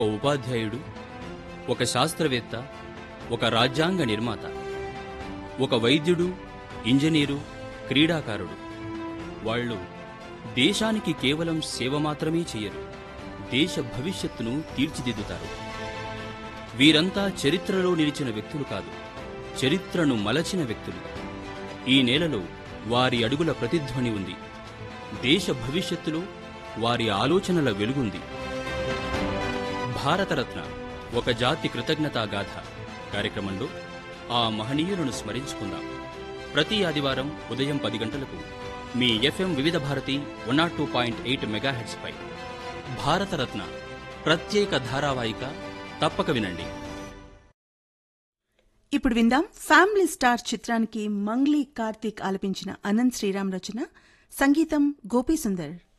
ఒక ఉపాధ్యాయుడు, ఒక శాస్త్రవేత్త, ఒక రాజ్యాంగ నిర్మాత, ఒక వైద్యుడు, ఇంజనీరు, క్రీడాకారుడు. వాళ్ళు దేశానికి కేవలం సేవ మాత్రమే చేయరు, దేశ భవిష్యత్తును తీర్చిదిద్దుతారు. వీరంతా చరిత్రలో నిలిచిన వ్యక్తులు కాదు, చరిత్రను మలచిన వ్యక్తులు. ఈ నేలలో వారి అడుగుల ప్రతిధ్వని ఉంది. దేశ భవిష్యత్తులో వారి ఆలోచనల వెలుగుంది. భారతరత్న ఒక జాతి కృతజ్ఞతా గాథ కార్యక్రమంలో ఆ మహనీయులను స్మరించుకుందాం. ప్రతి ఆదివారం ఉదయం 10 గంటలకు మీ ఎఫ్ఎం వివిధ భారతి 102.8 మెగాహెర్ట్జ్ పై భారతరత్న ప్రత్యేక ధారావాహిక తప్పక వినండి. ఇప్పుడు విందాం ఫ్యామిలీ స్టార్ చిత్రానికి మంగ్లీ కార్తీక్ ఆలపించిన అనంత్ శ్రీరామ్ రచన, సంగీతం గోపీ సుందర్.